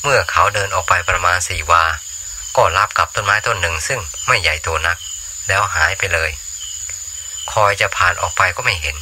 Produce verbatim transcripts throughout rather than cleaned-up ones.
เมื่อเขาเดินออกไปประมาณสี่วาก็ลับกับต้นไม้ต้นหนึ่งซึ่งไม่ใหญ่โตนักแล้วหายไปเลยคอยจะผ่านออกไปก็ไม่เห็น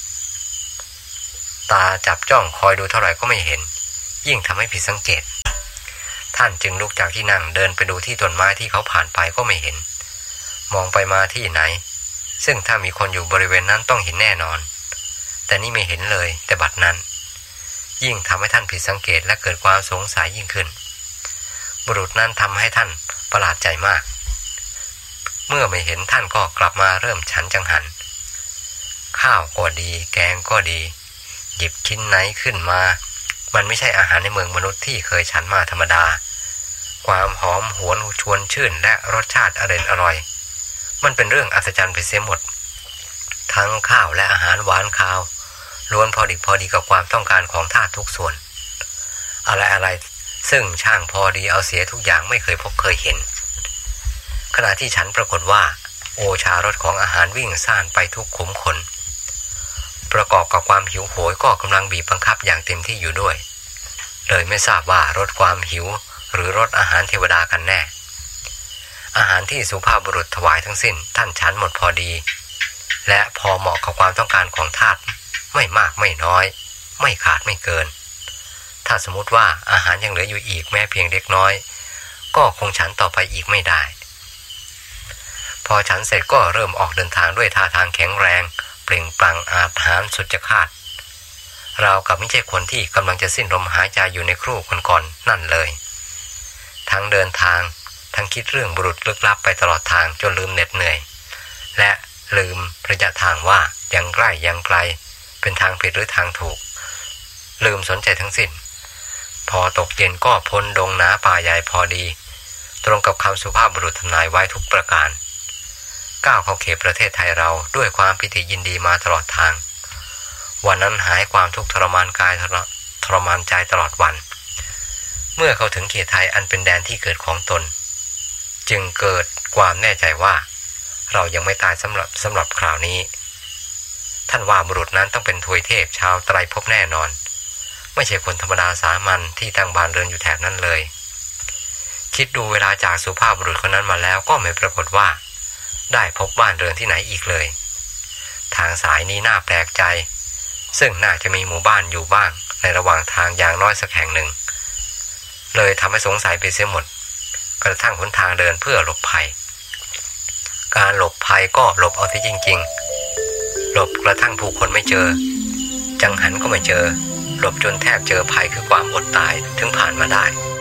ตาจับจ้องคอยดูเท่าไหร่ก็ไม่เห็นยิ่งทำให้ผิดสังเกตท่านจึงลุกจากที่นั่งเดินไปดูที่ต้นไม้ที่เขาผ่านไปก็ไม่เห็นมองไปมาที่ไหนซึ่งถ้ามีคนอยู่บริเวณนั้นต้องเห็นแน่นอนแต่นี่ไม่เห็นเลยแต่บัดนั้นยิ่งทำให้ท่านผิดสังเกตและเกิดความสงสัยยิ่งขึ้นบุรุษนั้นทำให้ท่านประหลาดใจมากเมื่อไม่เห็นท่านก็กลับมาเริ่มฉันจังหันข้าวก็ดีแกงก็ดีหยิบชิ้นไหนขึ้นมามันไม่ใช่อาหารในเมืองมนุษย์ที่เคยฉันมาธรรมดาความหอมหวนชวนชื่นและรสชาติอร่อยอร่อยมันเป็นเรื่องอัศจรรย์ไปเสียหมดทั้งข้าวและอาหารหวานคาวล้วนพอดีพอดีกับความต้องการของธาตุทุกส่วนอะไรอะไรซึ่งช่างพอดีเอาเสียทุกอย่างไม่เคยพบเคยเห็นขณะที่ฉันปรากฏว่าโอชารสของอาหารวิ่งซ่านไปทุกขุมขนประกอบกับความหิวโหยก็กำลังบีบบังคับอย่างเต็มที่อยู่ด้วยเลยไม่ทราบว่ารสความหิวหรือรสอาหารเทวดากันแน่อาหารที่สุภาพบุรุษถวายทั้งสิ้นท่านฉันหมดพอดีและพอเหมาะกับความต้องการของทาสไม่มากไม่น้อยไม่ขาดไม่เกินถ้าสมมติว่าอาหารยังเหลืออยู่อีกแม้เพียงเล็กน้อยก็คงฉันต่อไปอีกไม่ได้พอฉันเสร็จก็เริ่มออกเดินทางด้วยท่าทางแข็งแรงเปล่งปลั่งอาถรรพ์สุดจะคาดราวกับไม่ใช่คนที่กำลังจะสิ้นลมหายใจอยู่ในครู่ก่อนๆนั่นเลยทั้งเดินทางทั้งคิดเรื่องบุรุษลึกลับไปตลอดทางจนลืมเหน็ดเหนื่อยและลืมระยะทางว่ายังใกล้ยังไกลเป็นทางผิดหรือทางถูกลืมสนใจทั้งสิ้นพอตกเย็นก็พ้นดงหนาป่าใหญ่พอดีตรงกับคำสุภาพบุรุษทำนายไว้ทุกประการก้าวเข้าเขตประเทศไทยเราด้วยความปิติยินดีมาตลอดทางวันนั้นหายความทุกข์ทรมานกายทรมานใจตลอดวันเมื่อเขาถึงเขตไทยอันเป็นแดนที่เกิดของตนจึงเกิดความแน่ใจว่าเรายังไม่ตายสำหรับสำหรับคราวนี้ท่านว่าบุรุษนั้นต้องเป็นทวยเทพชาวไตรภพแน่นอนไม่ใช่คนธรรมดาสามัญที่ตั้งบ้านเรือนอยู่แถบนั้นเลยคิดดูเวลาจากสุภาพบุรุษคนนั้นมาแล้วก็ไม่ปรากฏว่าได้พบบ้านเรือนที่ไหนอีกเลยทางสายนี้น่าแปลกใจซึ่งน่าจะมีหมู่บ้านอยู่บ้างในระหว่างทางอย่างน้อยสักแห่งหนึ่งเลยทำให้สงสัยไปเสียหมดกระทั่งหนทางเดินเพื่อหลบภัยการหลบภัยก็หลบเอาที่จริงๆหลบกระทั่งผู้คนไม่เจอจังหันก็ไม่เจอหลบจนแทบเจอภัยคือความอดตายถึงผ่านมาได้